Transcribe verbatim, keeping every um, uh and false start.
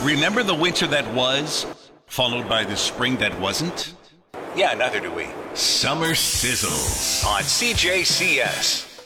Remember the winter that was, followed by the spring that wasn't? Yeah, neither do we. Summer Sizzles on C J C S.